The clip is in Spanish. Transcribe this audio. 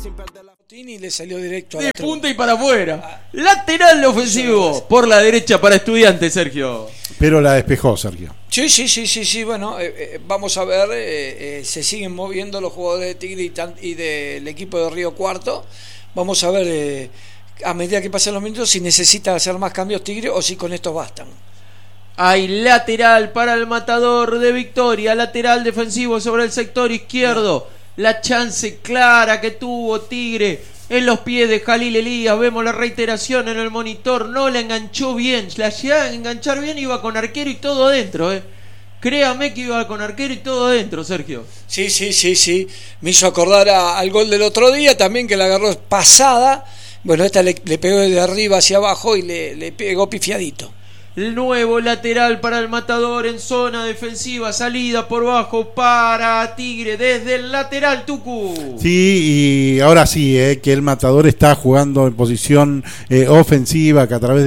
y le salió directo a de la punta y para afuera. Lateral ofensivo por la derecha para Estudiantes, Sergio. Pero la despejó, Sergio. Sí. Bueno, vamos a ver. Se siguen moviendo los jugadores de Tigre y del equipo de Río Cuarto. Vamos a ver a medida que pasen los minutos si necesita hacer más cambios Tigre o si con esto bastan. Hay lateral para el Matador de Victoria, lateral defensivo sobre el sector izquierdo. La chance clara que tuvo Tigre en los pies de Jalil Elías. Vemos la reiteración en el monitor. No la enganchó bien. La llegaba a enganchar bien, iba con arquero y todo adentro. Créame que iba con arquero y todo adentro, Sergio. Sí. Me hizo acordar al gol del otro día también, que la agarró pasada. Bueno, esta le pegó de arriba hacia abajo y le pegó pifiadito. El nuevo lateral para el Matador en zona defensiva, salida por bajo para Tigre desde el lateral, Tucu. Sí, y ahora sí, que el Matador está jugando en posición ofensiva, que a través